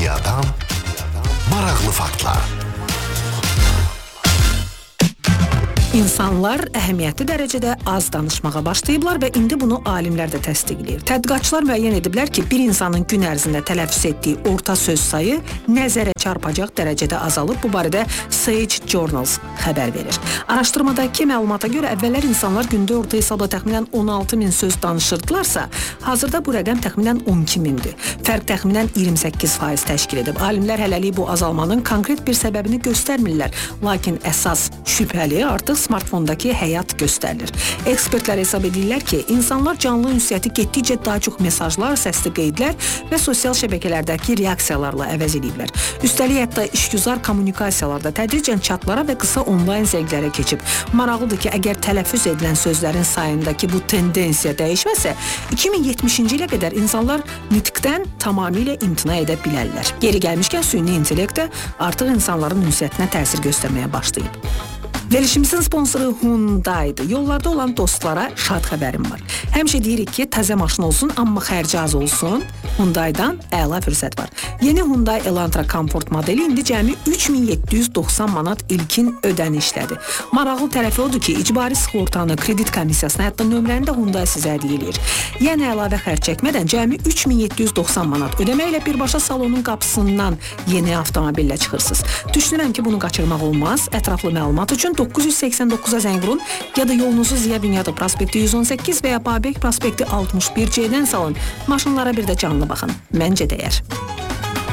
Dünyadan maraqlı faktlar. İnsanlar əhəmiyyətli dərəcədə az danışmağa başlayıblar və indi bunu alimlər də təsdiqləyir. Tədqiqatçılar müəyyən ediblər ki, bir insanın gün ərzində tələffüz etdiyi orta söz sayı nəzərə çarpacaq dərəcədə azalıb. Bu barədə Sage Journals xəbər verir. Araşdırmadakı məlumata görə əvvəllər insanlar gündə orta hesabla təxminən 16 min söz danışırdılarsa, hazırda bu rəqəm təxminən 12 mindir. Fərq təxminən 28% təşkil edib. Alimlər hələlik bu azalmanın konkret bir səbəbini göstərmirlər, lakin əsas şübhəli artıq smartfondakı həyat göstərilir. Ekspertlər hesab edirlər ki, insanlar canlı ünsiyyəti getdikcə daha çox mesajlar, səsli qeydlər və sosial şəbəkələrdəki reaksiyalarla əvəz ediblər. Üstəlik hətta işgüzar kommunikasiyalarda tədricən çatlara və qısa onlayn zənglərə keçib. Maraqlıdır ki, əgər tələffüz edilən sözlərin sayındakı bu tendensiya dəyişməsə, 2070-ci ilə qədər insanlar nitqdən tamamilə imtina edə bilərlər. Geri gəlmişkən süni intellekt də artıq insanların ünsiyyətinə təsir göstərməyə başlayıb. Verilişimizin sponsoru Hyundai'dir. Yollarda olan dostlara şad xəbərim var. Həmişə deyirik ki, təzə maşın olsun, amma xərci az olsun. Hyundai'dan əla fürsət var. Yeni Hyundai Elantra Comfort modeli indi cəmi 3790 manat ilkin ödənişlədir. Maraqlı tərəfi odur ki, icbari sığortanı, kredit komissiyasını, hətta nömrəni də Hyundai sizə hədiyyə eləyir. Yəni əlavə xərc çəkmədən cəmi 3790 manat ödəməklə birbaşa salonun qapısından yeni avtomobillə çıxırsınız. Düşünürəm ki, bunu qaçırmaq olmaz. Ətraflı məlumat üçün 989-a zəng vurun ya da yolunuzu Ziya Bünyadov prospekti 118 və ya Babək prospekti 61C-dən salın. Maşınlara bir də canlı baxın. Məncə dəyər.